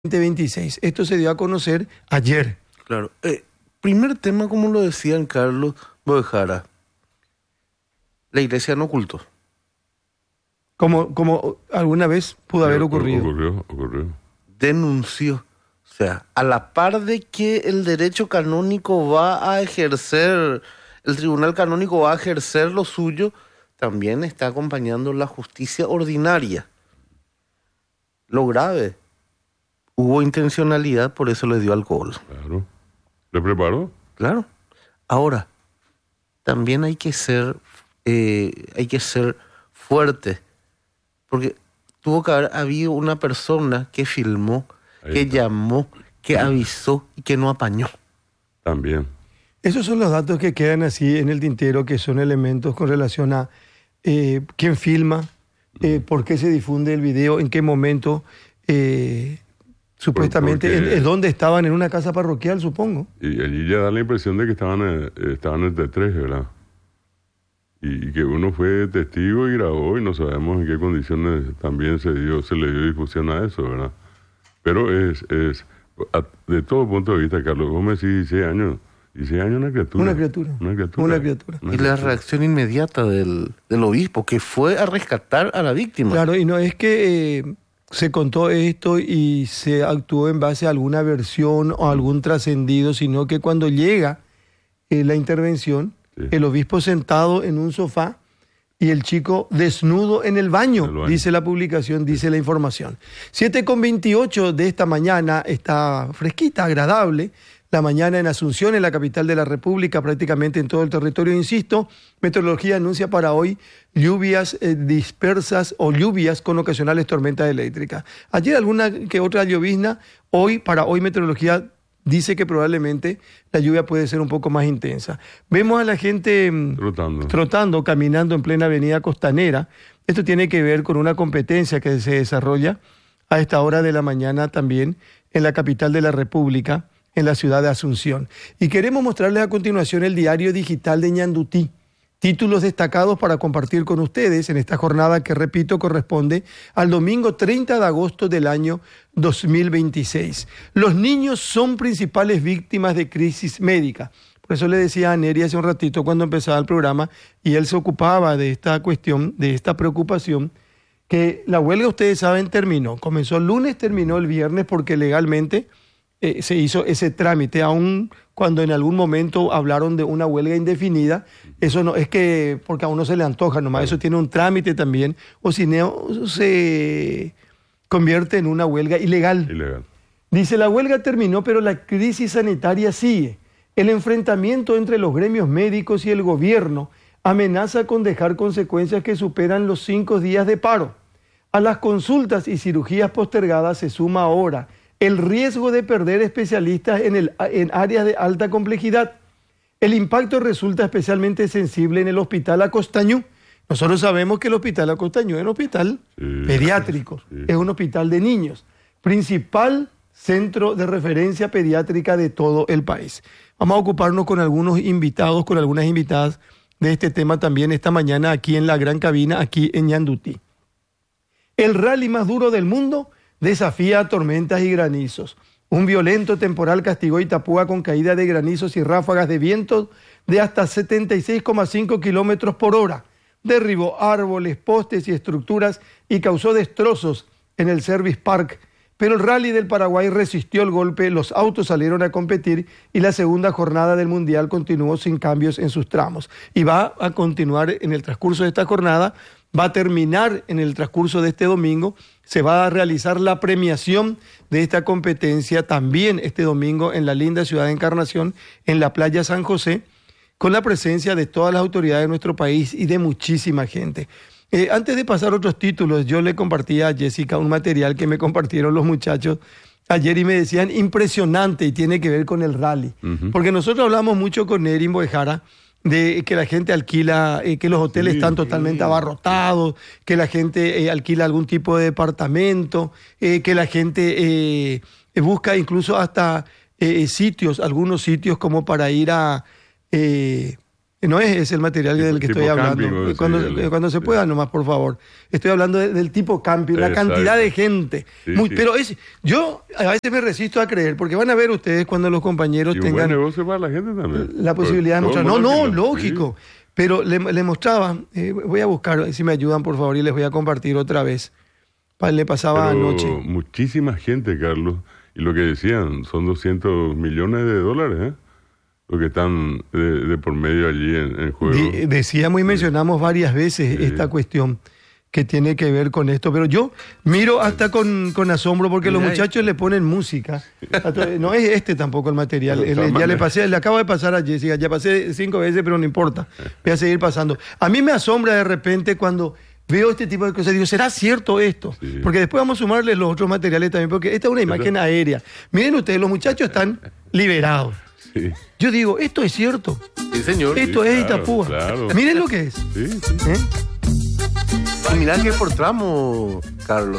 2026. Esto se dio a conocer ayer. Claro. Primer tema, como lo decían Carlos Boejara, la iglesia no ocultó. Como alguna vez pudo haber ocurrido. Ocurrió. Denunció. O sea, a la par de que el derecho canónico va a ejercer, el tribunal canónico va a ejercer lo suyo, también está acompañando la justicia ordinaria. Lo grave, hubo intencionalidad, por eso le dio alcohol. Claro. ¿Le preparó? Claro. Ahora, también hay que ser fuerte, porque tuvo que haber habido una persona que filmó, que llamó, que avisó y que no apañó. También. Esos son los datos que quedan así en el tintero, que son elementos con relación a quién filma, por qué se difunde el video, en qué momento, supuestamente, dónde estaban, en una casa parroquial, supongo. Y allí ya da la impresión de que estaban entre tres, ¿verdad? Y que uno fue testigo y grabó y no sabemos en qué condiciones también se le dio difusión a eso, ¿verdad? Pero de todo punto de vista, Carlos, vos me decís 16 años una criatura. Y la reacción inmediata del obispo, que fue a rescatar a la víctima. Claro, y no es que se contó esto y se actuó en base a alguna versión o algún trascendido, sino que cuando llega la intervención, sí, el obispo sentado en un sofá y el chico desnudo en el baño, dice la publicación, dice la información. 7:28 de esta mañana, está fresquita, agradable. La mañana en Asunción, en la capital de la República, prácticamente en todo el territorio, insisto. Meteorología anuncia para hoy lluvias dispersas o lluvias con ocasionales tormentas eléctricas. Ayer alguna que otra llovizna, para hoy meteorología dice que probablemente la lluvia puede ser un poco más intensa. Vemos a la gente trotando, caminando en plena avenida Costanera. Esto tiene que ver con una competencia que se desarrolla a esta hora de la mañana también en la capital de la República, en la ciudad de Asunción. Y queremos mostrarles a continuación el diario digital de Ñandutí. Títulos destacados para compartir con ustedes en esta jornada que, repito, corresponde al domingo 30 de agosto del año 2026. Los niños son principales víctimas de crisis médica. Por eso le decía a Neri hace un ratito cuando empezaba el programa, y él se ocupaba de esta cuestión, de esta preocupación, que la huelga, ustedes saben, comenzó el lunes, terminó el viernes, porque legalmente se hizo ese trámite, aun cuando en algún momento hablaron de una huelga indefinida. Eso no es que porque a uno se le antoja nomás, eso tiene un trámite también, o si no se convierte en una huelga ilegal. Dice, la huelga terminó, pero la crisis sanitaria sigue. El enfrentamiento entre los gremios médicos y el gobierno amenaza con dejar consecuencias que superan los 5 días de paro. A las consultas y cirugías postergadas se suma ahora el riesgo de perder especialistas en áreas de alta complejidad. El impacto resulta especialmente sensible en el Hospital Acostañú. Nosotros sabemos que el Hospital Acostañú es un hospital pediátrico, es un hospital de niños, principal centro de referencia pediátrica de todo el país. Vamos a ocuparnos con algunos invitados, con algunas invitadas de este tema también esta mañana aquí en la gran cabina, aquí en Ñandutí. El rally más duro del mundo desafía tormentas y granizos. Un violento temporal castigó Itapúa con caída de granizos y ráfagas de vientos de hasta 76,5 kilómetros por hora. Derribó árboles, postes y estructuras y causó destrozos en el Service Park. Pero el Rally del Paraguay resistió el golpe, los autos salieron a competir y la segunda jornada del Mundial continuó sin cambios en sus tramos. Y va a continuar en el transcurso de esta jornada, va a terminar en el transcurso de este domingo. Se va a realizar la premiación de esta competencia también este domingo en la linda ciudad de Encarnación, en la playa San José, con la presencia de todas las autoridades de nuestro país y de muchísima gente. Antes de pasar a otros títulos, yo le compartía a Jessica un material que me compartieron los muchachos ayer y me decían impresionante, y tiene que ver con el rally. Porque nosotros hablamos mucho con Erin Boejara de que la gente alquila, que los hoteles están totalmente abarrotados, que la gente alquila algún tipo de departamento, que la gente busca incluso hasta algunos sitios como para ir a No es el material del que estoy hablando. Camping, Cuando se pueda, nomás, por favor. Estoy hablando del tipo camping, la cantidad de gente. Sí, Pero yo a veces me resisto a creer, porque van a ver ustedes cuando los compañeros y tengan un buen negocio para la gente también. la posibilidad de mostrar. No, lógico. Sí. Pero le mostraba, voy a buscar, si me ayudan, por favor, y les voy a compartir otra vez. Le pasaba anoche. Muchísima gente, Carlos, y lo que decían, son 200 millones de dólares, ¿eh? Lo que están de por medio allí en juego. Decíamos y mencionamos varias veces esta cuestión que tiene que ver con esto, pero yo miro hasta con asombro porque los muchachos le ponen música. No es este tampoco el material. Le acabo de pasar a Jessica, ya pasé 5 veces, pero no importa. Voy a seguir pasando. A mí me asombra de repente cuando veo este tipo de cosas, digo, ¿será cierto esto? Sí. Porque después vamos a sumarles los otros materiales también, porque esta es una imagen aérea. Miren ustedes, los muchachos están liberados. Sí. Yo digo, ¿esto es cierto? Sí, señor. Esto es Itapúa. Claro. Miren lo que es. Sí. Y mirá que por tramo, Carlos.